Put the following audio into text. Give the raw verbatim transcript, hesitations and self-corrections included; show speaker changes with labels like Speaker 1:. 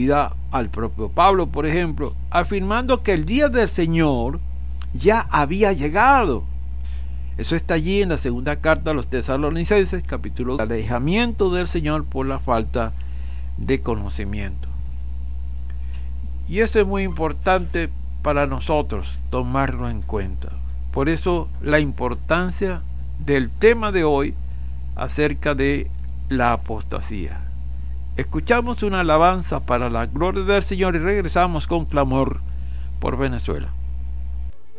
Speaker 1: vida al propio Pablo, por ejemplo, afirmando que el día del Señor ya había llegado. Eso está allí en la segunda carta a los Tesalonicenses, capítulo dos, el alejamiento del Señor por la falta de conocimiento. Y eso es muy importante para nosotros tomarlo en cuenta. Por eso la importancia del tema de hoy acerca de la apostasía. Escuchamos una alabanza para la gloria del Señor y regresamos con clamor por Venezuela.